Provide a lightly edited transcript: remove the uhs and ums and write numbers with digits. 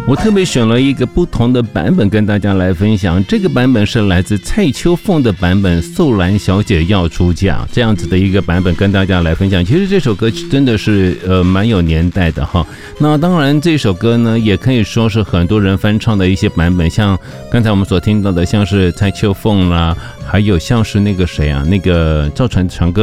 我特别选了一个不同的版本跟大家来分享，这个版本是来自蔡秋凤的版本，素兰小姐要出嫁，这样子的一个版本跟大家来分享。其实这首歌真的是蛮有年代的哈。那当然这首歌呢也可以说是很多人翻唱的一些版本，像刚才我们所听到的像是蔡秋凤啦，还有像是那个谁啊，那个赵传唱歌